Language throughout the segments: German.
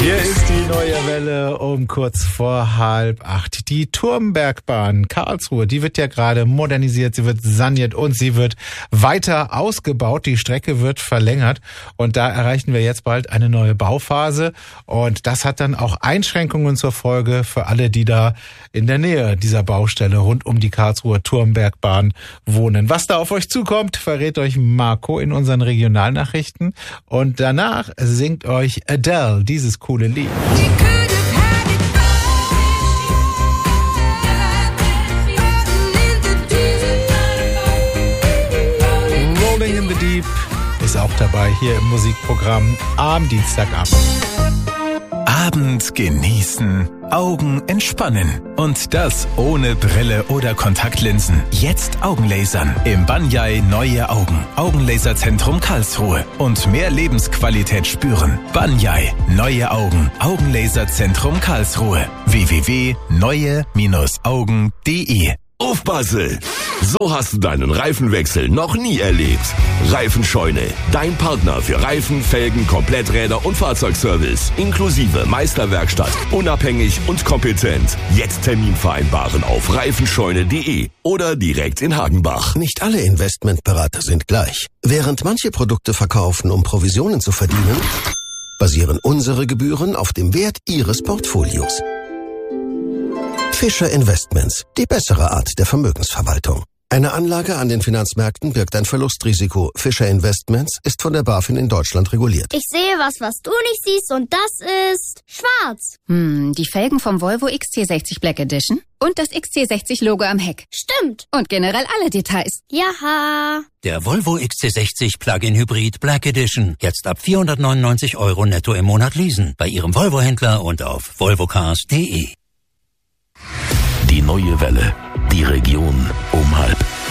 Hier ist die neue Welle um kurz vor 7:30. Die Turmbergbahn Karlsruhe, die wird ja gerade modernisiert, sie wird saniert und sie wird weiter ausgebaut. Die Strecke wird verlängert und da erreichen wir jetzt bald eine neue Bauphase. Und das hat dann auch Einschränkungen zur Folge für alle, die da in der Nähe dieser Baustelle rund um die Karlsruher Turmbergbahn wohnen. Was da auf euch zukommt, verrät euch Marco in unseren Regionalnachrichten. Und danach singt euch Adele dieses coole Lied. Rolling in the Deep ist auch dabei hier im Musikprogramm am Dienstagabend. Abend genießen, Augen entspannen. Und das ohne Brille oder Kontaktlinsen. Jetzt Augenlasern. Im Banyai Neue Augen. Augenlaserzentrum Karlsruhe. Und mehr Lebensqualität spüren. Banyai Neue Augen. Augenlaserzentrum Karlsruhe. www.neue-augen.de. Aufpasse! So hast du deinen Reifenwechsel noch nie erlebt. Reifenscheune, dein Partner für Reifen, Felgen, Kompletträder und Fahrzeugservice. Inklusive Meisterwerkstatt, unabhängig und kompetent. Jetzt Termin vereinbaren auf reifenscheune.de oder direkt in Hagenbach. Nicht alle Investmentberater sind gleich. Während manche Produkte verkaufen, um Provisionen zu verdienen, basieren unsere Gebühren auf dem Wert Ihres Portfolios. Fischer Investments, die bessere Art der Vermögensverwaltung. Eine Anlage an den Finanzmärkten birgt ein Verlustrisiko. Fischer Investments ist von der BaFin in Deutschland reguliert. Ich sehe was du nicht siehst und das ist schwarz. Die Felgen vom Volvo XC60 Black Edition und das XC60-Logo am Heck. Stimmt. Und generell alle Details. Jaha. Der Volvo XC60 Plug-in Hybrid Black Edition. Jetzt ab 499 € netto im Monat leasen. Bei Ihrem Volvo-Händler und auf volvocars.de. Die neue Welle. Die Region um 7:30.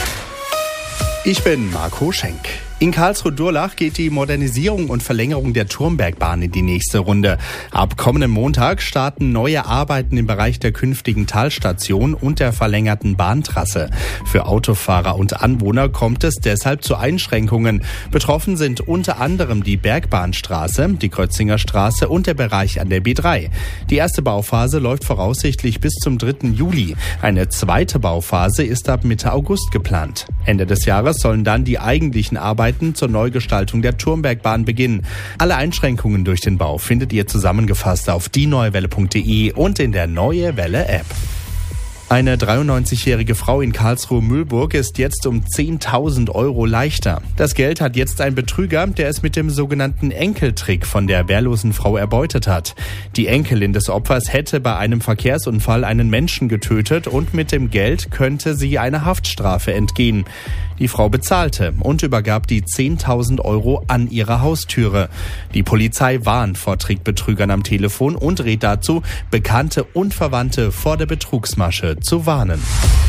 Ich bin Marco Schenk. In Karlsruhe-Durlach geht die Modernisierung und Verlängerung der Turmbergbahn in die nächste Runde. Ab kommenden Montag starten neue Arbeiten im Bereich der künftigen Talstation und der verlängerten Bahntrasse. Für Autofahrer und Anwohner kommt es deshalb zu Einschränkungen. Betroffen sind unter anderem die Bergbahnstraße, die Krötzinger Straße und der Bereich an der B3. Die erste Bauphase läuft voraussichtlich bis zum 3. Juli. Eine zweite Bauphase ist ab Mitte August geplant. Ende des Jahres sollen dann die eigentlichen Arbeiten zur Neugestaltung der Turmbergbahn beginnen. Alle Einschränkungen durch den Bau findet ihr zusammengefasst auf dieneuewelle.de und in der Neue Welle App. Eine 93-jährige Frau in Karlsruhe-Mühlburg ist jetzt um 10.000 € leichter. Das Geld hat jetzt ein Betrüger, der es mit dem sogenannten Enkeltrick von der wehrlosen Frau erbeutet hat. Die Enkelin des Opfers hätte bei einem Verkehrsunfall einen Menschen getötet und mit dem Geld könnte sie eine Haftstrafe entgehen. Die Frau bezahlte und übergab die 10.000 € an ihre Haustüre. Die Polizei warnt vor Trickbetrügern am Telefon und rät dazu, Bekannte und Verwandte vor der Betrugsmasche zu warnen.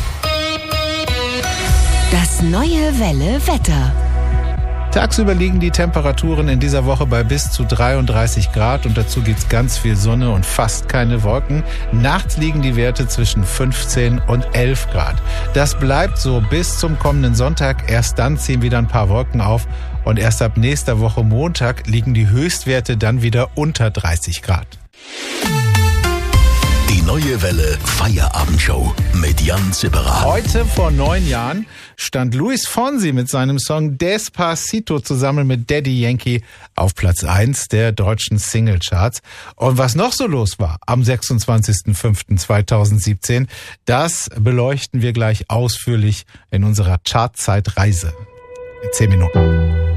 Das neue Welle Wetter. Tagsüber liegen die Temperaturen in dieser Woche bei bis zu 33 Grad und dazu gibt's ganz viel Sonne und fast keine Wolken. Nachts liegen die Werte zwischen 15 und 11 Grad. Das bleibt so bis zum kommenden Sonntag. Erst dann ziehen wieder ein paar Wolken auf und erst ab nächster Woche Montag liegen die Höchstwerte dann wieder unter 30 Grad. Die neue Welle Feierabendshow mit Jan Zipperer. Heute vor 9 Jahren stand Luis Fonsi mit seinem Song Despacito zusammen mit Daddy Yankee auf Platz 1 der deutschen Singlecharts. Und was noch so los war am 26.05.2017, das beleuchten wir gleich ausführlich in unserer Chartzeitreise. In 10 Minuten.